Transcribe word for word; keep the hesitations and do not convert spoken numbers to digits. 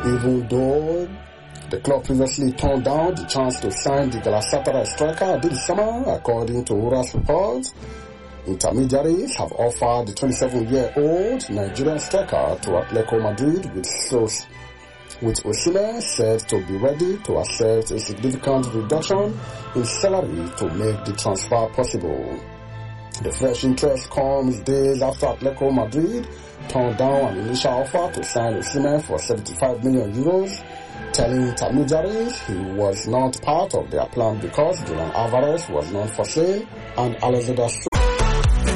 Even though the club previously turned down the chance to sign the Galatasaray striker this summer, according to Ura's reports, intermediaries have offered the twenty-seven-year-old Nigerian striker to Atletico Madrid, with Sos, with Osimhen said to be ready to accept a significant reduction in salary to make the transfer possible. The fresh interest comes days after Atletico Madrid turned down an initial offer to sign Osimhen for seventy-five million euros, telling intermediaries he was not part of their plan because Julian Alvarez was not for sale and Alexander